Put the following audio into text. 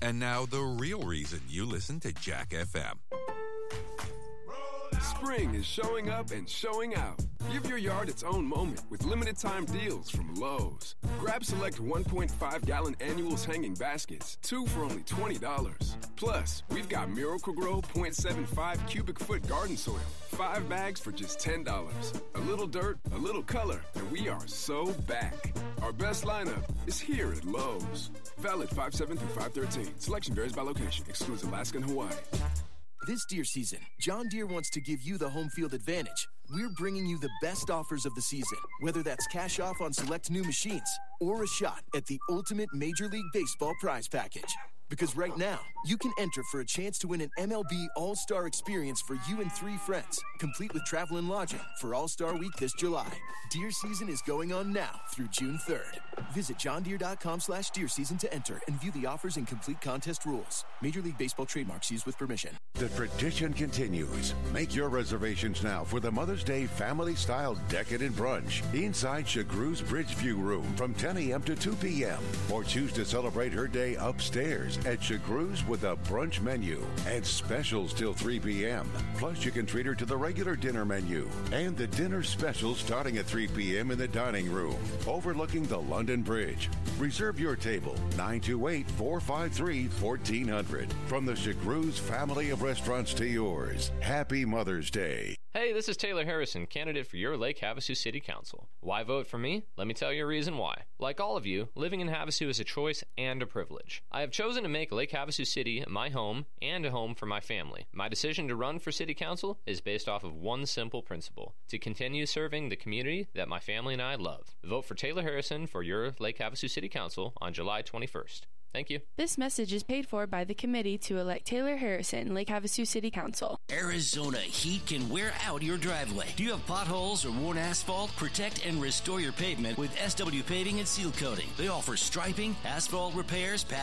And now the real reason you listen to Jack FM. Spring is showing up and showing out. Give your yard its own moment with limited time deals from Lowe's. Grab select 1.5-gallon annuals hanging baskets, 2 for only $20. Plus, we've got Miracle-Gro 0.75 cubic foot garden soil, 5 bags for just $10. A little dirt, a little color, and we are so back. Our best lineup is here at Lowe's. Valid 5/7 through 5/13. Selection varies by location. Excludes Alaska and Hawaii. This deer season, John Deere wants to give you the home field advantage. We're bringing you the best offers of the season, whether that's cash off on select new machines or a shot at the ultimate Major League Baseball prize package. Because right now, you can enter for a chance to win an MLB All-Star experience for you and 3 friends, complete with travel and lodging for All-Star Week this July. Deer season is going on now through June 3rd. Visit johndeere.com/deer season to enter and view the offers and complete contest rules. Major League Baseball trademarks used with permission. The tradition continues. Make your reservations now for the Mother's Day family-style decadent brunch inside Chagru's Bridgeview Room from 10 a.m. to 2 p.m. Or choose to celebrate her day upstairs at Chagru's with a brunch menu and specials till 3 p.m. Plus, you can treat her to the regular dinner menu and the dinner specials starting at 3 p.m. in the dining room overlooking the London Bridge. Reserve your table, 928-453-1400. From the Chagru's family of restaurants to yours. Happy Mother's Day. Hey, this is Taylor Harrison, candidate for your Lake Havasu City Council. Why vote for me? Let me tell you a reason why. Like all of you, living in Havasu is a choice and a privilege. I have chosen to make Lake Havasu City my home and a home for my family. My decision to run for City Council is based off of one simple principle: to continue serving the community that my family and I love. Vote for Taylor Harrison for your Lake Havasu City Council on July 21st. Thank you. This message is paid for by the committee to elect Taylor Harrison, Lake Havasu City Council. Arizona heat can wear out your driveway. Do you have potholes or worn asphalt? Protect and restore your pavement with SW Paving and Seal Coating. They offer striping, asphalt repairs,